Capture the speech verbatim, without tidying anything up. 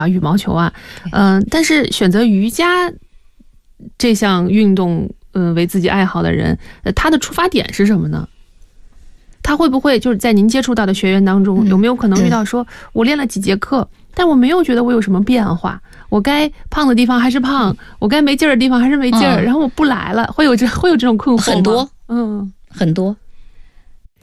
啊羽毛球啊，嗯、呃，但是选择瑜伽这项运动，嗯、呃，为自己爱好的人，呃，他的出发点是什么呢？他会不会就是在您接触到的学员当中，有没有可能遇到说，我练了几节课，但我没有觉得我有什么变化，我该胖的地方还是胖，我该没劲儿的地方还是没劲儿，然后我不来了，会有这会有这种困惑吗？ 很多， 嗯， 很多。